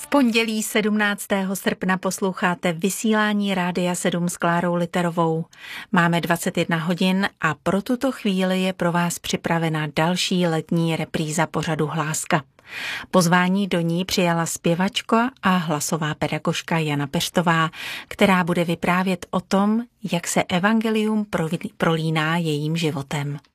V pondělí 17. srpna posloucháte vysílání Rádia 7 s Klárou Literovou. Máme 21 hodin a pro tuto chvíli je pro vás připravena další letní repríza pořadu Hláska. Pozvání do ní přijala zpěvačka a hlasová pedagožka Jana Peštová, která bude vyprávět o tom, jak se evangelium prolíná jejím životem.